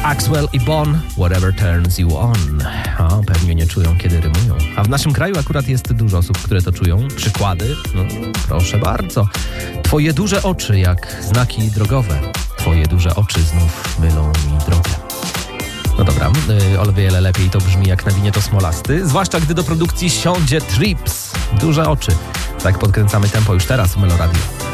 Axwell i Bon, Whatever Turns You On. Pewnie nie czują, kiedy rymują. A w naszym kraju akurat jest dużo osób, które to czują. Przykłady? No, proszę bardzo. Twoje duże oczy jak znaki drogowe. Twoje duże oczy znów mylą mi drogę. No dobra, o wiele lepiej to brzmi jak na winie to smolasty. Zwłaszcza gdy do produkcji siądzie Trips. Duże oczy. Tak podkręcamy tempo już teraz w Melo Radio.